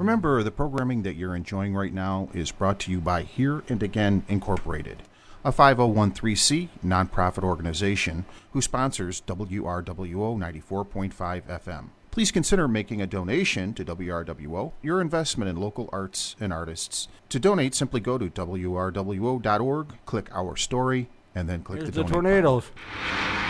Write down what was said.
Remember, the programming that you're enjoying right now is brought to you by Here and Again Incorporated, a 5013C nonprofit organization who sponsors WRWO 94.5 FM. Please consider making a donation to WRWO, your investment in local arts and artists. To donate, simply go to WRWO.org, click Our Story, and then click Here's the the Donate tornadoes. button.